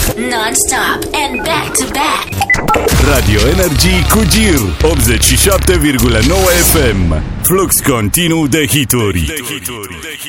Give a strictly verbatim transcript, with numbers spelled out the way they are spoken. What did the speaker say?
Non-stop and back-to-back. Radio Energy cu Gir optzeci și șapte virgulă nouă F M. Flux continuu de hituri.